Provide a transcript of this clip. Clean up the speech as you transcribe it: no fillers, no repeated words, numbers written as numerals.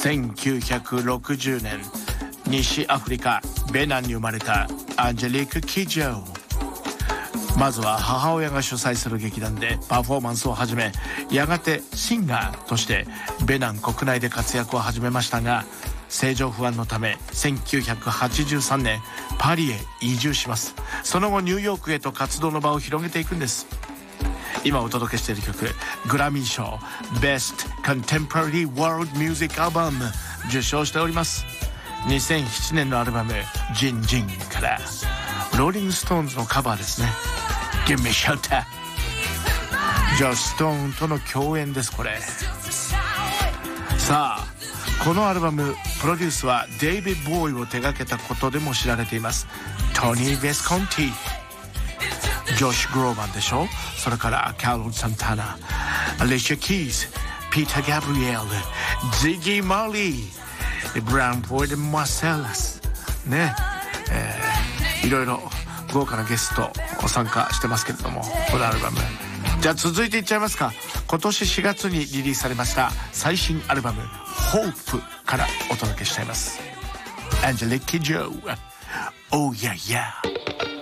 1960年西アフリカベナンに生まれたアンジェリーク・キジョー。まずは母親が主催する劇団でパフォーマンスを始め、やがてシンガーとしてベナン国内で活躍を始めましたが、政情不安のため1983年パリへ移住します。その後ニューヨークへと活動の場を広げていくんです。今お届けしている曲、グラミー賞 Best Contemporary World Music Album 受賞しております。2007年のアルバムジンジンからローリングストーンズのカバーですね。 Give me shelter。 ジョシ・ストーンとの共演です。これさあ、このアルバムプロデュースはデイビッド・ボーイを手掛けたことでも知られています。トニー・ベスコンティ、ジョシュ・グローバンでしょ。それからカーロン・サンタナ、アリシャ・キーズ、ピーター・ガブリエル、ジギー・マーリー、ブラウン・ボーイ・マーセラスね、いろいろ豪華なゲストを参加してますけれども、このアルバム。じゃあ続いていっちゃいますか。今年4月にリリースされました最新アルバム Hope からお届けしちゃいます。アンジェリック・キジョー Oh yeah yeah。